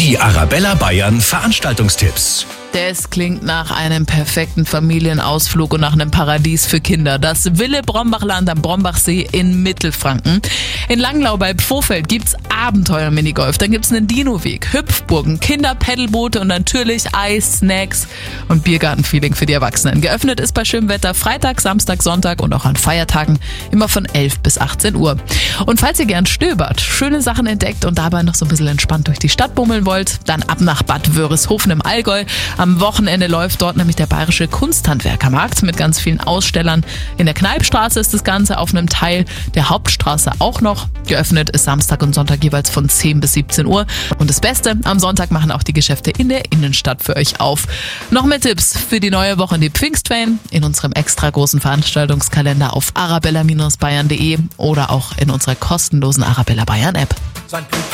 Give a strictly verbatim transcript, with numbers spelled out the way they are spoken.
Die Arabella Bayern Veranstaltungstipps. Das klingt nach einem perfekten Familienausflug und nach einem Paradies für Kinder. Das Wille Brombachland am Brombachsee in Mittelfranken. In Langlau bei Pfofeld gibt's Abenteuer-Minigolf. Dann gibt's einen Dinoweg, Hüpfburgen, Kinder-Peddelboote und natürlich Eis, Snacks und Biergarten-Feeling für die Erwachsenen. Geöffnet ist bei schönem Wetter Freitag, Samstag, Sonntag und auch an Feiertagen immer von elf bis achtzehn Uhr. Und falls ihr gern stöbert, schöne Sachen entdeckt und dabei noch so ein bisschen entspannt durch die Stadt bummeln wollt, dann ab nach Bad Wörishofen im Allgäu. Am Wochenende läuft dort nämlich der Bayerische Kunsthandwerkermarkt mit ganz vielen Ausstellern. In der Kneipstraße ist das Ganze, auf einem Teil der Hauptstraße auch noch. Geöffnet ist Samstag und Sonntag jeweils von zehn bis siebzehn Uhr. Und das Beste, am Sonntag machen auch die Geschäfte in der Innenstadt für euch auf. Noch mehr Tipps für die neue Woche in die Pfingstferien in unserem extra großen Veranstaltungskalender auf arabella Bindestrich bayern punkt de oder auch in unserer kostenlosen Arabella Bayern App.